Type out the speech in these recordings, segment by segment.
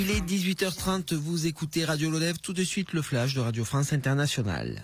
Il est 18h30, vous écoutez Radio Lodève, tout de suite le flash de Radio France Internationale.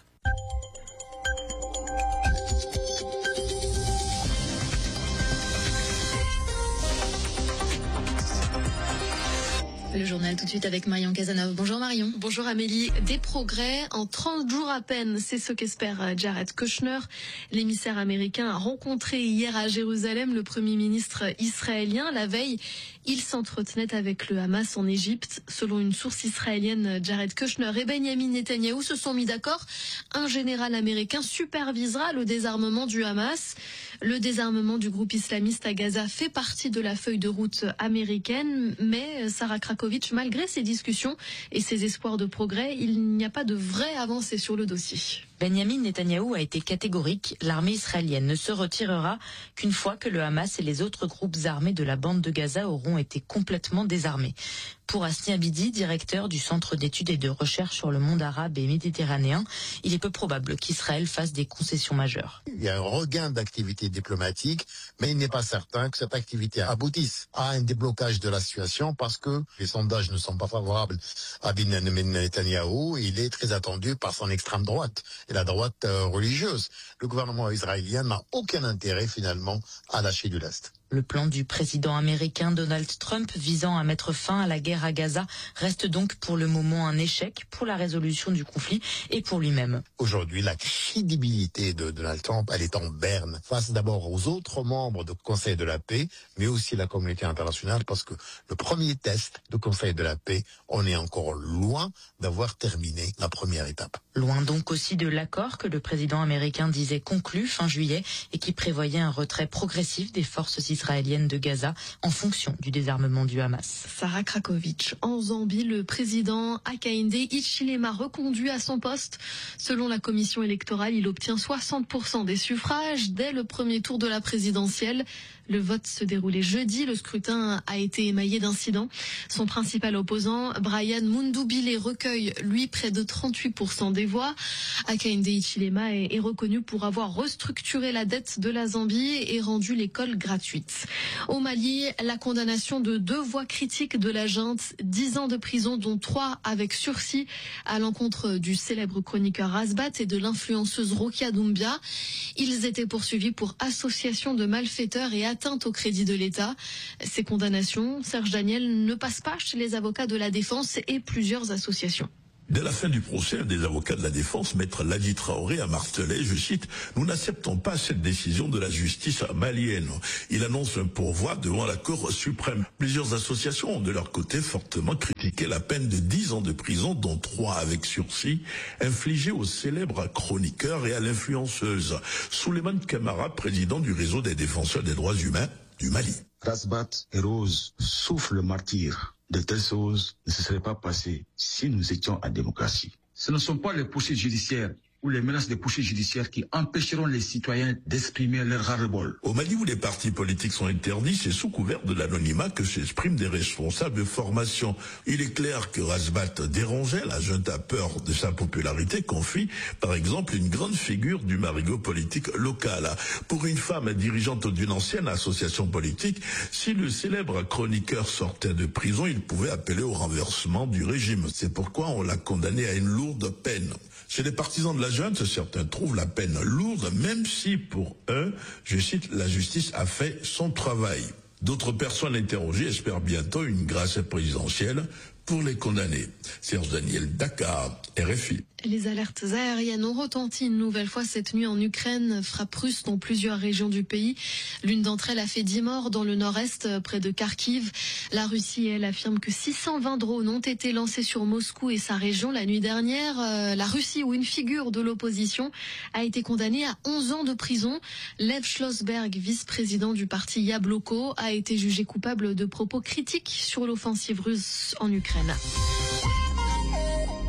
Le journal tout de suite avec Marion Cazeneuve. Bonjour Marion. Bonjour Amélie. Des progrès en 30 jours à peine, c'est ce qu'espère Jared Kushner. L'émissaire américain a rencontré hier à Jérusalem le Premier ministre israélien. La veille, il s'entretenait avec le Hamas en Égypte. Selon une source israélienne, Jared Kushner et Benjamin Netanyahou se sont mis d'accord. Un général américain supervisera le désarmement du Hamas. Le désarmement du groupe islamiste à Gaza fait partie de la feuille de route américaine, mais Sarah Krakovic, malgré ces discussions et ses espoirs de progrès, il n'y a pas de vraie avancée sur le dossier. Benjamin Netanyahou a été catégorique. L'armée israélienne ne se retirera qu'une fois que le Hamas et les autres groupes armés de la bande de Gaza auront été complètement désarmés. Pour Hasni Abidi, directeur du Centre d'études et de recherche sur le monde arabe et méditerranéen, il est peu probable qu'Israël fasse des concessions majeures. Il y a un regain d'activité diplomatique, mais il n'est pas certain que cette activité aboutisse à un déblocage de la situation parce que les sondages ne sont pas favorables à Benjamin Netanyahou. Il est très attendu par son extrême droite et la droite religieuse. Le gouvernement israélien n'a aucun intérêt finalement à lâcher du lest. Le plan du président américain Donald Trump visant à mettre fin à la guerre à Gaza reste donc pour le moment un échec pour la résolution du conflit et pour lui-même. Aujourd'hui, la crédibilité de Donald Trump, elle est en berne face d'abord aux autres membres du Conseil de la paix, mais aussi la communauté internationale, parce que le premier test du Conseil de la paix, on est encore loin d'avoir terminé la première étape. Loin donc aussi de l'accord que le président américain disait conclu fin juillet et qui prévoyait un retrait progressif des forces israélienne de Gaza en fonction du désarmement du Hamas. Sarah Krakovic. En Zambie, le président Hakainde Hichilema reconduit à son poste. Selon la commission électorale, il obtient 60% des suffrages dès le premier tour de la présidentielle. Le vote se déroulait jeudi. Le scrutin a été émaillé d'incidents. Son principal opposant, Brian Mundubile, recueille, lui, près de 38% des voix. Hakainde Hichilema est reconnu pour avoir restructuré la dette de la Zambie et rendu l'école gratuite. Au Mali, la condamnation de 2 voix critiques de la junte, 10 ans de prison dont 3 avec sursis à l'encontre du célèbre chroniqueur Razbat et de l'influenceuse Rokia Doumbia. Ils étaient poursuivis pour association de malfaiteurs et atteinte au crédit de l'État. Ces condamnations, Serge Daniel, ne passent pas chez les avocats de la défense et plusieurs associations. Dès la fin du procès, un des avocats de la défense, maître Ladi Traoré, a martelé, je cite, « Nous n'acceptons pas cette décision de la justice malienne ». Il annonce un pourvoi devant la Cour suprême. Plusieurs associations ont de leur côté fortement critiqué la peine de 10 ans de prison, dont 3 avec sursis, infligée au célèbre chroniqueur et à l'influenceuse. Souleymane Camara, président du réseau des défenseurs des droits humains du Mali. Razbat et Rose souffrent le martyre. De telles choses ne se seraient pas passées si nous étions en démocratie. Ce ne sont pas les poursuites judiciaires ou les menaces de poursuites judiciaires qui empêcheront les citoyens d'exprimer leur ras-le-bol. Au Mali, où les partis politiques sont interdits, c'est sous couvert de l'anonymat que s'expriment des responsables de formation. Il est clair que Razbat dérangeait, la junte a peur de sa popularité, confie par exemple une grande figure du marigot politique local. Pour une femme dirigeante d'une ancienne association politique, si le célèbre chroniqueur sortait de prison, il pouvait appeler au renversement du régime. C'est pourquoi on l'a condamné à une lourde peine. Chez les partisans de la junte, certains trouvent la peine lourde, même si pour eux, je cite, la justice a fait son travail. D'autres personnes interrogées espèrent bientôt une grâce présidentielle pour les condamnés. Serge Daniel, Dakar, RFI. Les alertes aériennes ont retenti une nouvelle fois cette nuit en Ukraine, frappe russe dans plusieurs régions du pays. L'une d'entre elles a fait 10 morts dans le nord-est, près de Kharkiv. La Russie, elle, affirme que 620 drones ont été lancés sur Moscou et sa région la nuit dernière. La Russie, où une figure de l'opposition a été condamnée à 11 ans de prison. Lev Schlossberg, vice-président du parti Yabloko, a été jugé coupable de propos critiques sur l'offensive russe en Ukraine.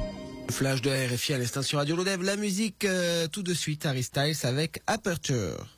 Flash de RFI à l'instant sur Radio Lodève. La musique tout de suite, Harry Styles avec Aperture.